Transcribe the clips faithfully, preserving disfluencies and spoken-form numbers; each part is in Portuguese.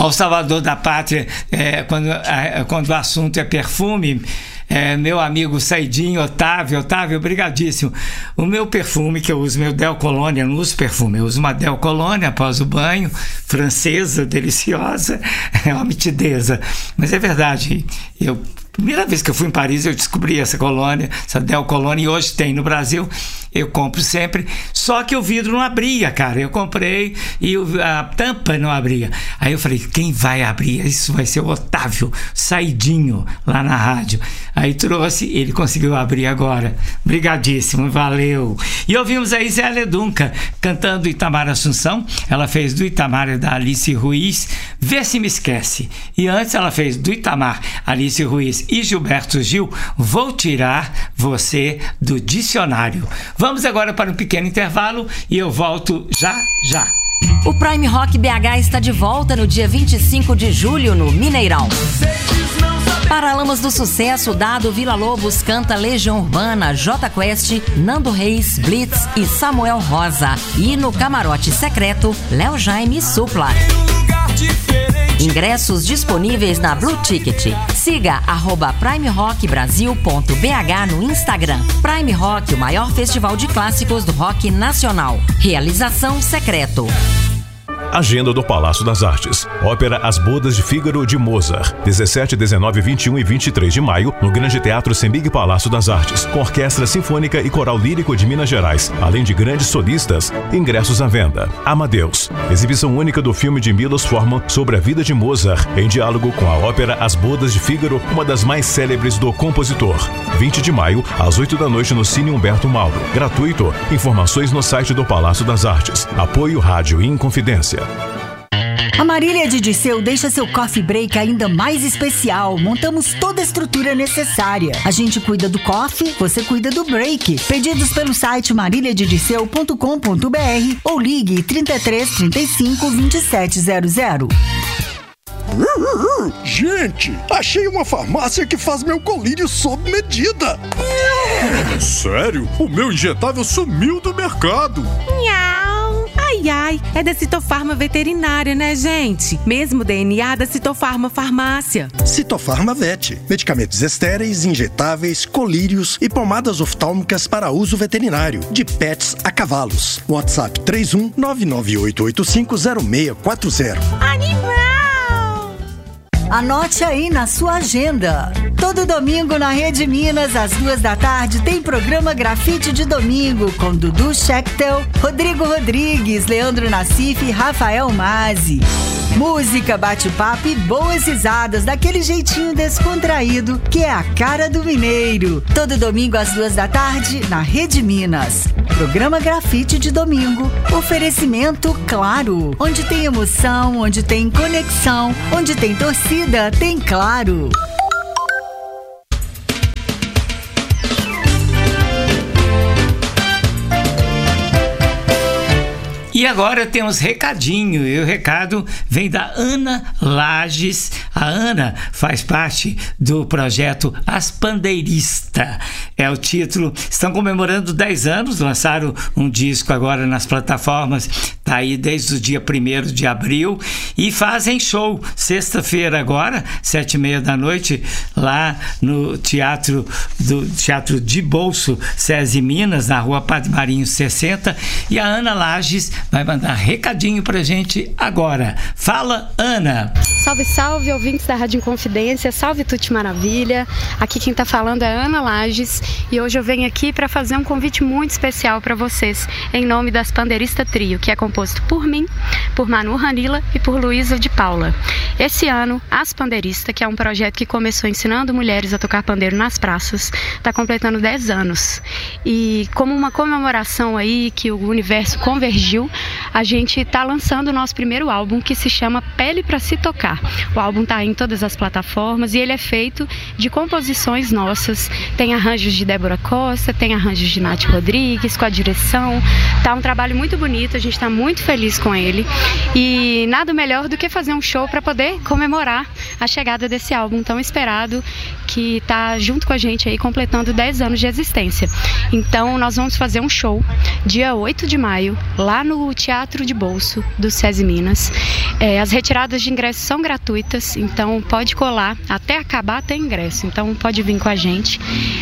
ao salvador da pátria, é, quando, é, quando o assunto é perfume. É, meu amigo Saidinho, Otávio, Otávio, obrigadíssimo. O meu perfume que eu uso, meu Del Colônia, eu não uso perfume, eu uso uma Del Colônia após o banho, francesa, deliciosa, é uma mitideza. Mas é verdade, eu... Primeira vez que eu fui em Paris, eu descobri essa colônia, essa Del Colônia, e hoje tem no Brasil, eu compro sempre, só que o vidro não abria, cara, eu comprei e o, a tampa não abria. Aí eu falei, quem vai abrir? Isso vai ser o Otávio, Saidinho, lá na rádio. Aí trouxe, ele conseguiu abrir agora. Brigadíssimo, valeu. E ouvimos aí Zé Ledunca cantando Itamar Assunção, ela fez do Itamar da Alice Ruiz, Vê Se Me Esquece. E antes ela fez do Itamar, Alice Ruiz e Gilberto Gil, Vou Tirar Você do Dicionário. Vamos agora para um pequeno intervalo e eu volto já, já. O Prime Rock B H está de volta no dia vinte e cinco de julho no Mineirão. Paralamas do Sucesso, Dado Vila Lobos canta Legião Urbana, J Quest, Nando Reis, Blitz e Samuel Rosa. E no camarote secreto, Léo Jaime e Supla. Ingressos disponíveis na Blue Ticket. Siga arroba prime rock brasil ponto b h no Instagram. Prime Rock, o maior festival de clássicos do rock nacional. Realização Secreto. Agenda do Palácio das Artes. Ópera As Bodas de Fígaro de Mozart. dezessete, dezenove, vinte e um e vinte e três de maio, no Grande Teatro Sembig Palácio das Artes, com Orquestra Sinfônica e Coral Lírico de Minas Gerais, além de grandes solistas. Ingressos à venda. Amadeus. Exibição única do filme de Milos Forman sobre a vida de Mozart, em diálogo com a ópera As Bodas de Fígaro, uma das mais célebres do compositor. vinte de maio, às oito da noite, no Cine Humberto Mauro. Gratuito. Informações no site do Palácio das Artes. Apoio Rádio Inconfidência. A Marília de Disseu deixa seu coffee break ainda mais especial. Montamos toda a estrutura necessária. A gente cuida do coffee, você cuida do break. Pedidos pelo site marília de disseu ponto com ponto b r ou ligue trinta e três, trinta e cinco, vinte e sete zero zero. Gente, achei uma farmácia que faz meu colírio sob medida. Sério? O meu injetável sumiu do mercado. Ai, ai, é da Citofarma Veterinária, né, gente? Mesmo D N A da Citofarma Farmácia. Citofarma Vet. Medicamentos estéreis, injetáveis, colírios e pomadas oftálmicas para uso veterinário. De pets a cavalos. WhatsApp três um nove nove oito oito cinco zero seis quatro zero. Animal! Anote aí na sua agenda. Todo domingo na Rede Minas, às duas da tarde, tem programa Grafite de Domingo com Dudu Schechtel, Rodrigo Rodrigues, Leandro Nassif e Rafael Mazzi. Música, bate-papo e boas risadas daquele jeitinho descontraído que é a cara do mineiro. Todo domingo às duas da tarde na Rede Minas. Programa Grafite de Domingo. Oferecimento Claro. Onde tem emoção, onde tem conexão, onde tem torcida, tem Claro. E agora temos recadinho, e o recado vem da Ana Lages. A Ana faz parte do projeto As Pandeiristas. É o título. Estão comemorando dez anos, lançaram um disco agora nas plataformas, tá aí desde o dia primeiro de abril, e fazem show sexta-feira agora, sete e meia da noite, lá no Teatro do Teatro de Bolso, SESI Minas, na rua Padre Marinho sessenta, e a Ana Lages vai mandar recadinho pra gente agora. Fala, Ana! Salve, salve, ouvintes da Rádio Inconfidência, salve Tuti Maravilha. Aqui quem tá falando é Ana Lages e hoje eu venho aqui para fazer um convite muito especial para vocês, em nome das Pandeirista Trio, que é composto por mim, por Manu Ranila e por Luísa de Paula. Esse ano, As Pandeiristas, que é um projeto que começou ensinando mulheres a tocar pandeiro nas praças, está completando dez anos. E como uma comemoração aí que o universo convergiu, a gente está lançando o nosso primeiro álbum, que se chama Pele Pra Se Tocar. O álbum está em todas as plataformas e ele é feito de composições nossas. Tem arranjos de Débora Costa, tem arranjos de Nath Rodrigues, com a direção. Tá um trabalho muito bonito, a gente está muito feliz com ele. E nada melhor do que fazer um show para poder comemorar a chegada desse álbum tão esperado, que está junto com a gente aí, completando dez anos de existência. Então nós vamos fazer um show dia oito de maio, lá no Teatro de Bolso do SESI Minas. É, as retiradas de ingressos são gratuitas, então pode colar, até acabar tem ingresso, então pode vir com a gente.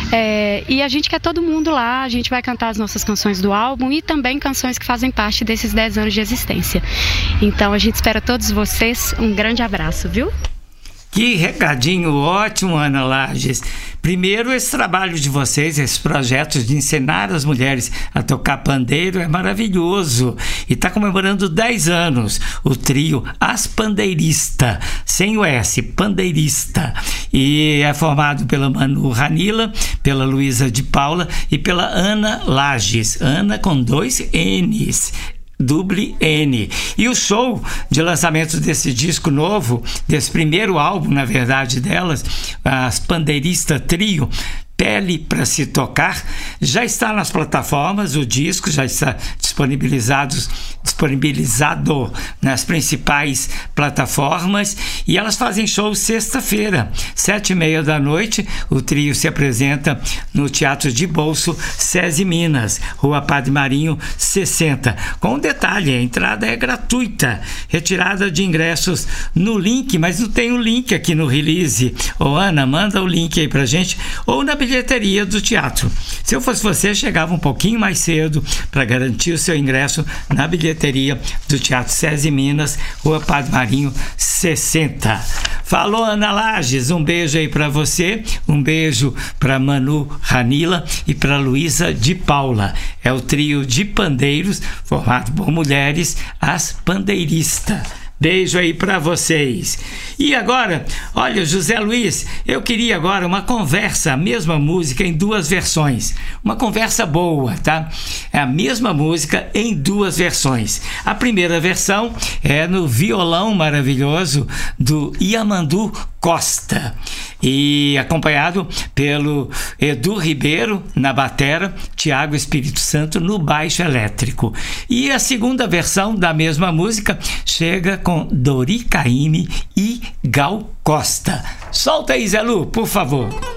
É, e a gente quer todo mundo lá, a gente vai cantar as nossas canções do álbum e também canções que fazem parte desses dez anos de existência. Então a gente espera todos vocês, um grande abraço, viu? Que recadinho ótimo, Ana Lages. Primeiro, esse trabalho de vocês, esses projetos de ensinar as mulheres a tocar pandeiro é maravilhoso. E está comemorando dez anos o trio As Pandeirista, sem o S, Pandeirista. E é formado pela Manu Ranila, pela Luísa de Paula e pela Ana Lages. Ana com dois N's. Duble N. E o show de lançamento desse disco novo, desse primeiro álbum, na verdade, delas, As Pandeirista Trio, Pele para se Tocar, já está nas plataformas, o disco já está disponibilizado, disponibilizado nas principais plataformas, e elas fazem show sexta-feira, sete e meia da noite. O trio se apresenta no Teatro de Bolso, SESI Minas, Rua Padre Marinho sessenta. Com um detalhe, a entrada é gratuita, retirada de ingressos no link, mas não tem o link aqui no release. Ô Ana, manda o link aí pra gente, ou na bilheteria do teatro. Se eu fosse você, chegava um pouquinho mais cedo para garantir o seu ingresso na bilheteria do Teatro SESI Minas, Rua Padre Marinho sessenta. Falou, Ana Lages, um beijo aí para você, um beijo para Manu Ranila e para Luísa de Paula. É o trio de pandeiros formado por mulheres, As Pandeiristas. Beijo aí para vocês. E agora, olha, José Luiz, eu queria agora uma conversa, a mesma música em duas versões. Uma conversa boa, tá? É a mesma música em duas versões. A primeira versão é no violão maravilhoso do Yamandu Costa, e acompanhado pelo Edu Ribeiro na batera, Tiago Espírito Santo no baixo elétrico. E a segunda versão da mesma música chega com Dori Caymmi e Gal Costa. Solta aí, Zé Lu, por favor.